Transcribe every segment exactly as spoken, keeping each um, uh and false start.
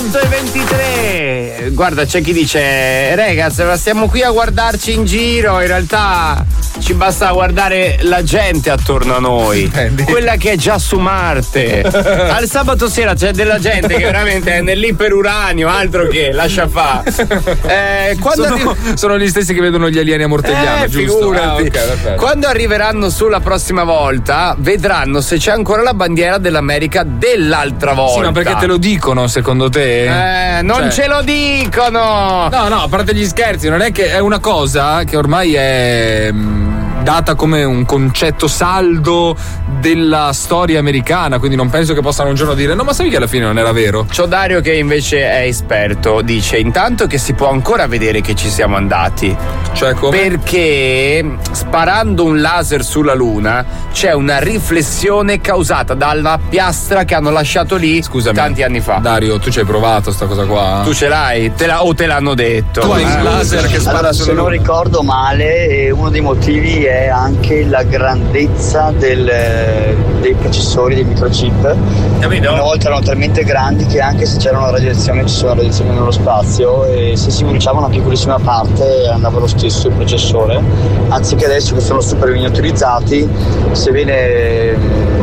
ventitré. Guarda, c'è chi dice: ragazzi, ma stiamo qui a guardarci in giro, in realtà ci basta guardare la gente attorno a noi, quella che è già su Marte. Al sabato sera c'è della gente che veramente è nell'iperuranio, altro che lascia fa. Eh, quando sono, arri- sono gli stessi che vedono gli alieni a Mortegliano, eh, giusto? figurati. Ah, okay, quando arriveranno su la prossima volta vedranno se c'è ancora la bandiera dell'America dell'altra volta. Sì, ma perché te lo dicono secondo te? Eh, non Cioè- ce lo dicono. No, no, a parte gli scherzi, non è che è una cosa che ormai è mh, data come un concetto saldo della storia americana, quindi non penso che possano un giorno dire no, ma sai che alla fine non era vero. C'ho Dario che invece è esperto, dice intanto che si può ancora vedere che ci siamo andati. Cioè come? Perché sparando un laser sulla Luna c'è una riflessione causata dalla piastra che hanno lasciato lì Scusami, tanti anni fa. Dario, tu ci hai provato sta cosa qua? Tu ce l'hai? Te la, o te l'hanno detto? Tu hai un laser che spara Allora, sulla se non Luna. ricordo male, eh, uno dei motivi è anche la grandezza del, eh, dei processori, dei microchip. Capito? Una volta erano talmente grandi che anche se c'era una radiazione, ci sono radiazioni nello spazio, e se si bruciava una piccolissima parte andava lo stesso il processore, anziché adesso che sono super miniaturizzati, se viene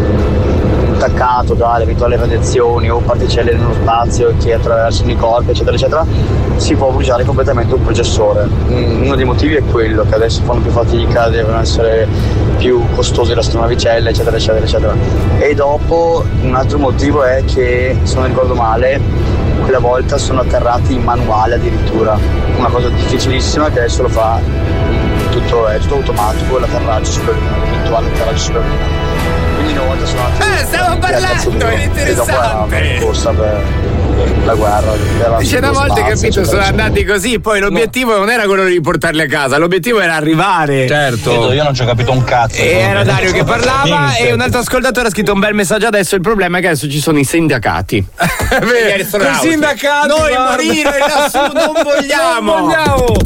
mm, attaccato dalle eventuali radiazioni o particelle nello spazio che attraversano i corpi, eccetera eccetera, si può bruciare completamente un processore. Mm, uno dei motivi è quello che adesso fanno più fatica, devono essere più costosi le astronavicelle, eccetera eccetera eccetera. E dopo un altro motivo è che, se non ricordo male, quella volta sono atterrati in manuale addirittura, una cosa difficilissima che adesso lo fa mm, tutto, è tutto automatico, l'atterraggio sulla Luna, l'eventuale atterraggio sulla Luna. Quindi una volta sono andati. Eh, stavo parlando, è interessante. E dopo era una corsa per la guerra. Dice una volta, capito, sono andati così, poi l'obiettivo non era quello di riportarli a casa, l'obiettivo era arrivare. Certo. Io non ci ho capito un cazzo. E era Dario che parlava Niente. e un altro ascoltatore ha scritto un bel messaggio adesso. Il problema è che adesso ci sono i sindacati. I sindacati, Noi guarda. morire lassù non vogliamo. Non vogliamo.